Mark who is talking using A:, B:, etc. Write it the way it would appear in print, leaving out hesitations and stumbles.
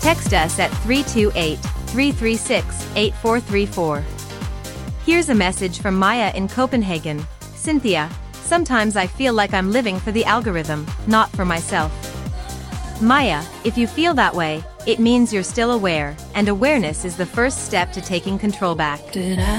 A: Text us at 328-336-8434. Here's a message from Maya in Copenhagen. Cynthia, sometimes I feel like I'm living for the algorithm, not for myself. Maya, if you feel that way, it means you're still aware, and awareness is the first step to taking control back.